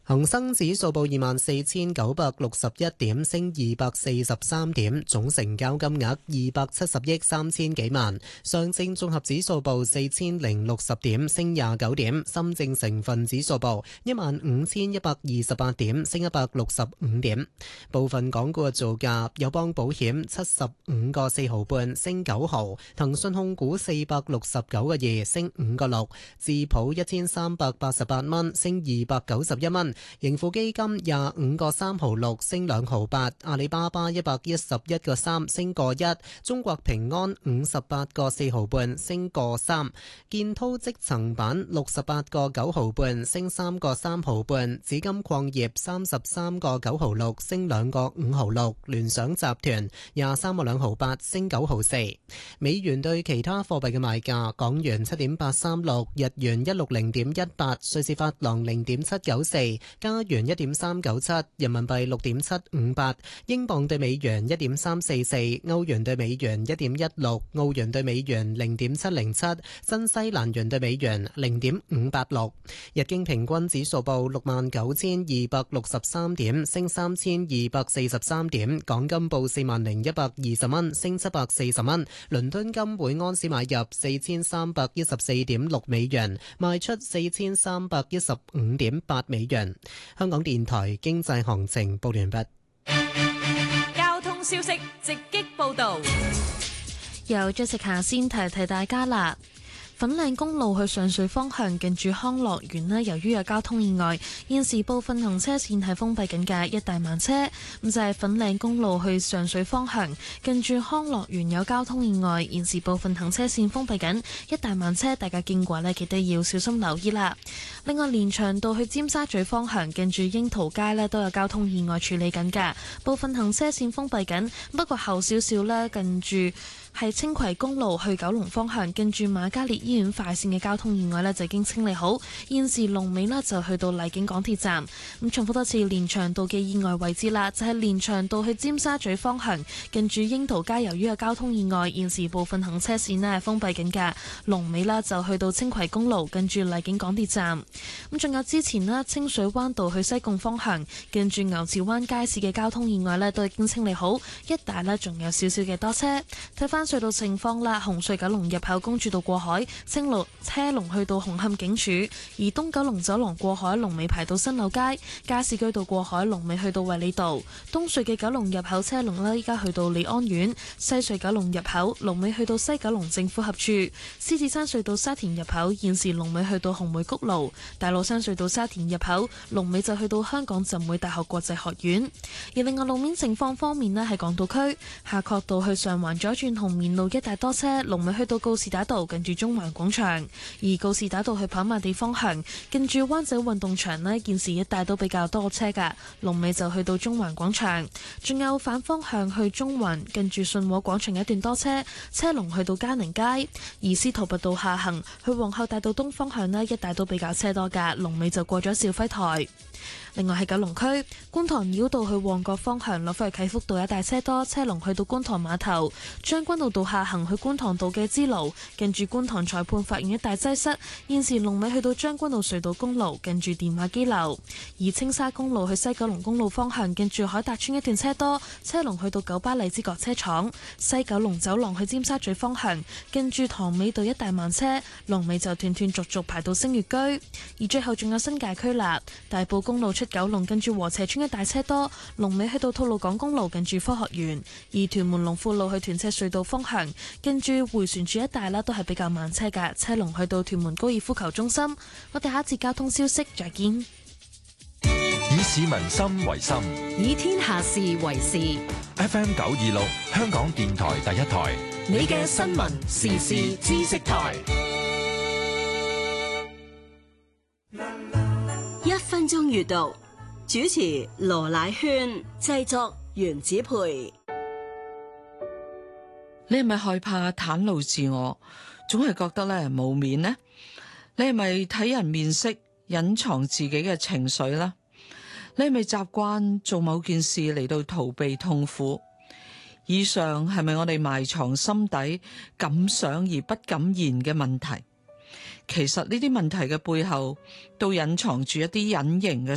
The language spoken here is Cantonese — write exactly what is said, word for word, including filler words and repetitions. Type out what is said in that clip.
恒生指數報二萬四千九百六十一點，升二百四十三點，總成交金額二百七十億三千幾萬。上證綜合指數報四千零六十點，升廿九點。深證成分指數報一萬五千一百二十八點，升一百六十五點。部分港股嘅造價：友邦保險七十五個四毫半，升九毫；騰訊控股四百六十九個二，升五個六；智普一千三百八十八蚊，升二百九十一蚊。盈富基金廿五個三毫六，升兩毫八；阿里巴巴一百一十一個三，升個一；中國平安五十八個四毫半，升個三；建滔積層板六十八個九毫半，升三個三毫半；紫金礦業三十三個九毫六，升兩個五毫六；聯想集團廿三個兩毫八，升九毫四。美元對其他貨幣嘅賣價：港元七點八三六，日元一六零點一八，瑞士法郎零點七九四。加元一點三九七，人民幣六點七五八，英鎊對美元一點三四四，歐元對美元一點一六，澳元對美元零點七零七，新西蘭元對美元零點五八六。日經平均指數報六萬九千二百六十三點，升三千二百四十三點。港金報四萬零一百二十蚊，升七百四十蚊。倫敦金每盎司買入四千三百一十四點六美元，賣出四千三百一十五點八美元。香港電台經濟行情報完畢。 交通消息直擊報道， 由Jessica先提提大家啦。粉嶺公路去上水方向近住康樂園呢，由於有交通意外，現時部分行車線係封閉緊嘅，一大慢車。咁就係粉嶺公路去上水方向近住康樂園有交通意外，現時部分行車線封閉緊，一大慢車，大家經過呢記得要小心留意啦。另外，連翔道去尖沙咀方向近住櫻桃街呢都有交通意外處理緊嘅，部分行車線封閉緊，不過後少少呢近住係青葵公路去九龍方向，近住瑪嘉烈醫院快線嘅交通意外呢就已經清理好，現時龍尾呢就去到荔景港鐵站。咁重複多次，連翔道嘅意外位置啦，就係連翔道去尖沙咀方向，近住櫻桃街，由於有交通意外，現時部分行車線呢係封閉緊㗎，龍尾啦就去到青葵公路，近住荔景港鐵站。咁仲有之前呢，清水灣道去西貢方向，近住牛池灣街市嘅交通意外呢都已經清理好，一帶呢仲有少少嘅多車。睇翻隧道情況啦，紅隧九龍入口公主道過海，清路車龍去到紅磡警署；而東九龍走廊過海龍尾排到新柳街，加士居道過海龍尾去到衛理道。東隧嘅九龍入口車龍呢，依家去到利安苑；西隧九龍入口龍尾去到西九龍政府合署；獅子山隧道沙田入口現時龍尾去到紅梅谷路；大老山隧道沙田入口龍尾就去到香港浸會大學國際學院。而另外路面情況方面呢，喺港島區夏慤道去上環左轉紅棉路一帶多車，龍尾去到告士打道近住中環廣場；而告士打道去跑馬地方向近住灣仔運動場呢，現時一帶都比較多車㗎，龍尾就去到中環廣場。仲有反方向去中環近住順和廣場一段多車，車龍去到嘉寧街；而司徒拔道下行去皇后大道東方向呢，一帶都比較車多㗎，龍尾就過咗肇輝台。另外喺九龍區觀塘繞道去旺角方向落返去啟福道一帶車多，車龍去到觀塘碼頭；將軍澳道下行去觀塘道嘅支路近住觀塘裁判法院一帶擠塞，現時龍尾去到將軍澳隧道公路近住電話機樓；而青沙公路去西九龍公路方向近住海達邨一段車多，車龍去到九巴荔枝角車廠；西九龍走廊去尖沙咀方向近住塘尾道一帶慢車，龍尾就斷斷續續排到星月居；而最後仲有新界區啦，大埔公路出九龍近住禾輋邨一帶車多，龍尾去到吐露港公路近住科學園；而屯門龍富路去屯赤隧道方向近住迴旋處一帶啦，都係比較慢車㗎，車龍去到屯門高爾夫球中心。我哋下一節交通消息再見。 以市民心為心， 以天下事為事。 F M 九二六香港電台第一台， 你嘅新聞時事知識台。 一分鐘閱讀，主持羅乃萱，製作原子培。 你係咪害怕袒露自我，總係覺得咧冇面呢？你係咪睇人面色，隱藏自己嘅情緒呢？你係咪習慣做某件事嚟到逃避痛苦？以上係咪我哋埋藏心底敢想而不敢言嘅問題？其實呢啲問題嘅背後，都隱藏住一啲隱形嘅